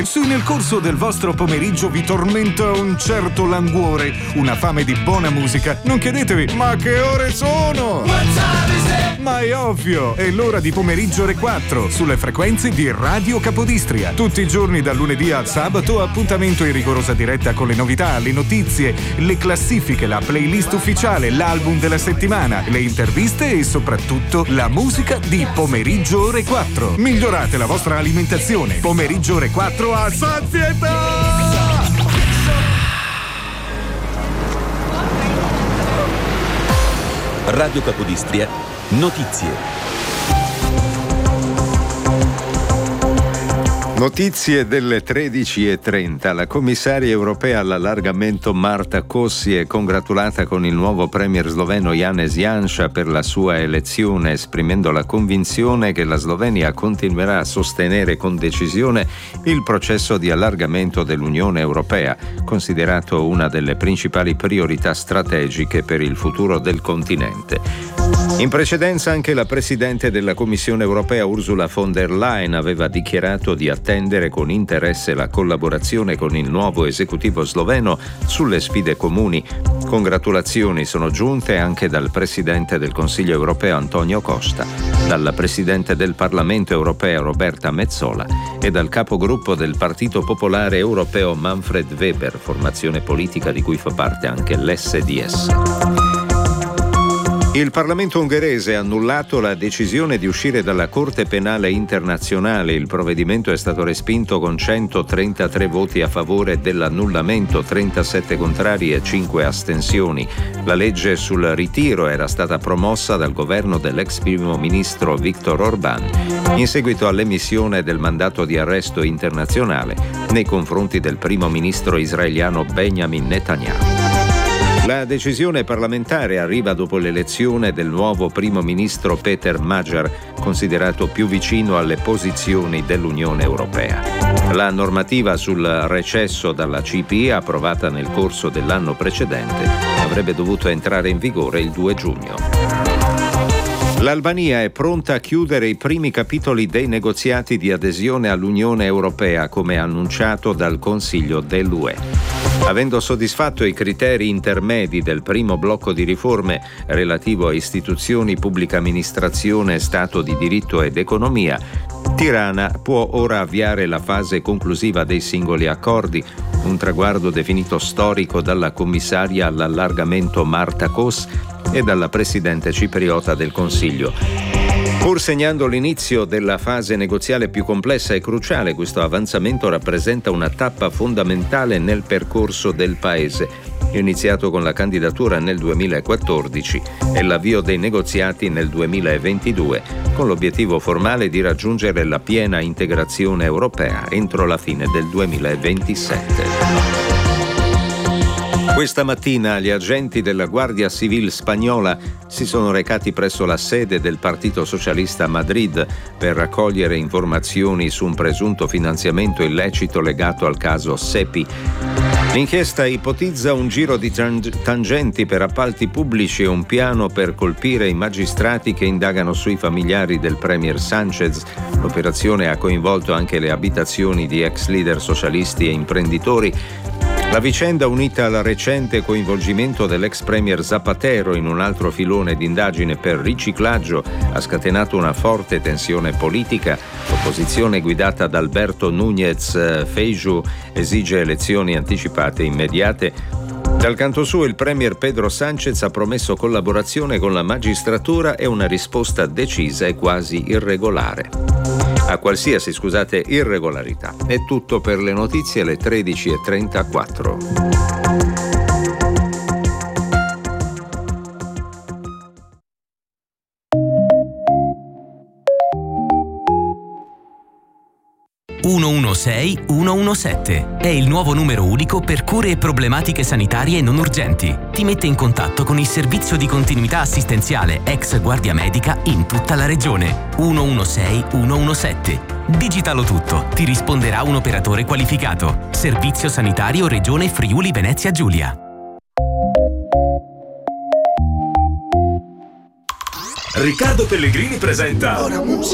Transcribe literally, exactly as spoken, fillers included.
Se nel corso del vostro pomeriggio vi tormenta un certo languore, una fame di buona musica, non chiedetevi ma che ore sono? Ma è ovvio, è l'ora di Pomeriggio Re quattro sulle frequenze di Radio Capodistria. Tutti i giorni dal lunedì al sabato, appuntamento in rigorosa diretta con le novità, le notizie, le classifiche, la playlist ufficiale, l'album della settimana, le interviste e soprattutto la musica di Pomeriggio Re quattro. Migliorate la vostra alimentazione. Pomeriggio Re quattro a sazietà! Radio Capodistria, notizie. Notizie delle tredici e trenta. La commissaria europea all'allargamento Marta Kos si è congratulata con il nuovo premier sloveno Janez Janša per la sua elezione, esprimendo la convinzione che la Slovenia continuerà a sostenere con decisione il processo di allargamento dell'Unione Europea, considerato una delle principali priorità strategiche per il futuro del continente. In precedenza anche la Presidente della Commissione Europea Ursula von der Leyen aveva dichiarato di attendere con interesse la collaborazione con il nuovo esecutivo sloveno sulle sfide comuni. Congratulazioni sono giunte anche dal Presidente del Consiglio Europeo Antonio Costa, dalla Presidente del Parlamento Europeo Roberta Metsola e dal capogruppo del Partito Popolare Europeo Manfred Weber, formazione politica di cui fa parte anche l'S D S. Il Parlamento ungherese ha annullato la decisione di uscire dalla Corte Penale Internazionale. Il provvedimento è stato respinto con centotrentatré voti a favore dell'annullamento, trentasette contrari e cinque astensioni. La legge sul ritiro era stata promossa dal governo dell'ex primo ministro Viktor Orbán in seguito all'emissione del mandato di arresto internazionale nei confronti del primo ministro israeliano Benjamin Netanyahu. La decisione parlamentare arriva dopo l'elezione del nuovo primo ministro Peter Magyar, considerato più vicino alle posizioni dell'Unione Europea. La normativa sul recesso dalla C P E, approvata nel corso dell'anno precedente, avrebbe dovuto entrare in vigore il due giugno. L'Albania è pronta a chiudere i primi capitoli dei negoziati di adesione all'Unione Europea, come annunciato dal Consiglio dell'U E. Avendo soddisfatto i criteri intermedi del primo blocco di riforme relativo a istituzioni, pubblica amministrazione, Stato di diritto ed economia, Tirana può ora avviare la fase conclusiva dei singoli accordi, un traguardo definito storico dalla commissaria all'allargamento Marta Kos e dalla presidente cipriota del Consiglio. Pur segnando l'inizio della fase negoziale più complessa e cruciale, questo avanzamento rappresenta una tappa fondamentale nel percorso del Paese, iniziato con la candidatura nel duemilaquattordici e l'avvio dei negoziati nel duemilaventidue, con l'obiettivo formale di raggiungere la piena integrazione europea entro la fine del duemilaventisette. Questa mattina gli agenti della Guardia Civil spagnola si sono recati presso la sede del Partito Socialista a Madrid per raccogliere informazioni su un presunto finanziamento illecito legato al caso Sepi. L'inchiesta ipotizza un giro di tangenti per appalti pubblici e un piano per colpire i magistrati che indagano sui familiari del premier Sánchez. L'operazione ha coinvolto anche le abitazioni di ex leader socialisti e imprenditori. La vicenda, unita al recente coinvolgimento dell'ex premier Zapatero in un altro filone d'indagine per riciclaggio, ha scatenato una forte tensione politica. L'opposizione guidata da Alberto Núñez Feijóo esige elezioni anticipate immediate. Dal canto suo il premier Pedro Sánchez ha promesso collaborazione con la magistratura e una risposta decisa e quasi irregolare. A qualsiasi, scusate, irregolarità. È tutto per le notizie alle tredici e trentaquattro. uno uno sei uno uno sette è il nuovo numero unico per cure e problematiche sanitarie non urgenti. Ti mette in contatto con il servizio di continuità assistenziale ex Guardia Medica in tutta la regione. uno uno sei uno uno sette. Digitalo tutto, ti risponderà un operatore qualificato. Servizio sanitario Regione Friuli Venezia Giulia. Riccardo Pellegrini presenta